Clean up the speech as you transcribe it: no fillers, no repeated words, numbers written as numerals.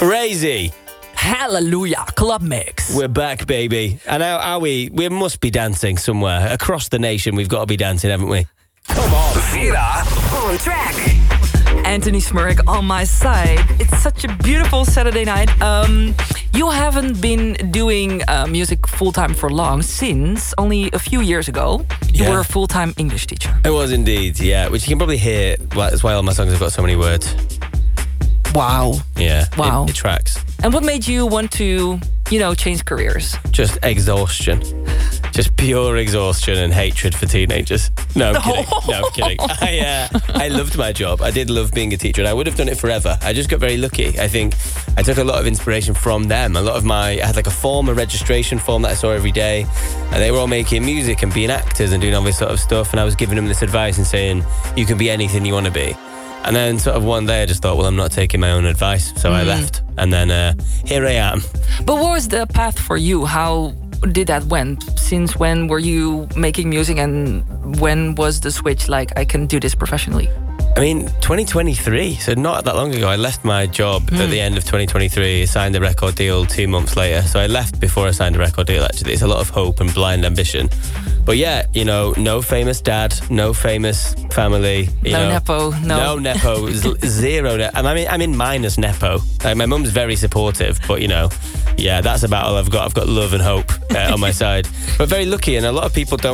Crazy. Hallelujah, Club Mix. We're back, baby. And how are we? We must be dancing somewhere. Across the nation, we've got to be dancing, haven't we? Come on. Vera on track. Anthony Smurrick on my side. It's such a beautiful Saturday night. You haven't been doing music full-time for long, since only a few years ago. You were a full-time English teacher. I was indeed, yeah. Which you can probably hear. That's why all my songs have got so many words. Wow. Yeah. Wow. It tracks. And what made you want to, change careers? Just exhaustion. Just pure exhaustion and hatred for teenagers. No, I'm kidding. No, I'm kidding. I loved my job. I did love being a teacher, and I would have done it forever. I just got very lucky. I think I took a lot of inspiration from them. I had like a registration form that I saw every day, and they were all making music and being actors and doing all this sort of stuff, and I was giving them this advice and saying, you can be anything you want to be. And then sort of one day I just thought, well, I'm not taking my own advice, so I left. And then here I am. But what was the path for you? How did that went? Since when were you making music, and when was the switch like, I can do this professionally? 2023, so not that long ago. I left my job at the end of 2023, signed a record deal 2 months later. So I left before I signed a record deal, actually. It's a lot of hope and blind ambition. But yeah, no famous dad, no famous family. Nepo, No Nepo, zero. I'm in minus Nepo. Like, my mum's very supportive, but that's about all I've got. I've got love and hope on my side. But very lucky, and a lot of people don't